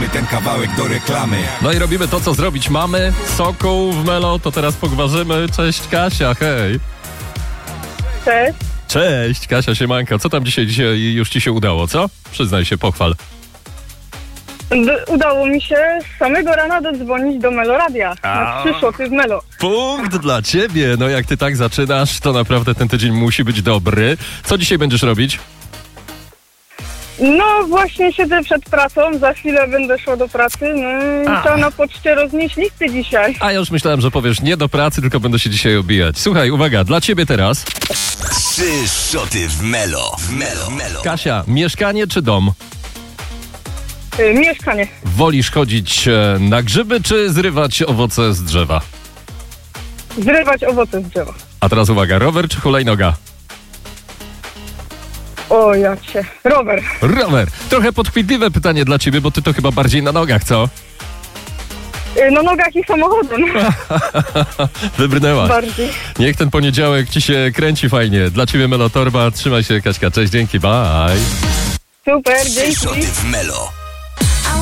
Wrzucamy ten kawałek do reklamy. No i robimy to, co zrobić mamy. Sokół w Melo, to teraz pogważymy. Cześć Kasia, hej. Cześć. Cześć Kasia, siemanka. Co tam dzisiaj już ci się udało, co? Przyznaj się, pochwal. Udało mi się z samego rana dodzwonić do Meloradia. Na 3 szoty w Melo. Punkt dla ciebie. No jak ty tak zaczynasz, to naprawdę ten tydzień musi być dobry. Co dzisiaj będziesz robić? No właśnie siedzę przed pracą, za chwilę będę szła do pracy. No, trzeba na poczcie roznieść listy dzisiaj. A ja już myślałem, że powiesz nie do pracy, tylko będę się dzisiaj obijać. Słuchaj, uwaga, dla ciebie teraz. 3 szoty w Melo. Kasia, mieszkanie czy dom? Mieszkanie. Wolisz chodzić na grzyby, czy zrywać owoce z drzewa? Zrywać owoce z drzewa. A teraz uwaga, rower czy hulajnoga? O jacie. Rower. Rower. Trochę podchwytliwe pytanie dla ciebie, bo ty to chyba bardziej na nogach, co? Na nogach i samochodem. Wybrnęłaś. Bardziej. Niech ten poniedziałek ci się kręci fajnie. Dla ciebie Melo Torba. Trzymaj się, Kaśka. Cześć, dzięki, bye. Super, 3 dzięki. szoty w Melo.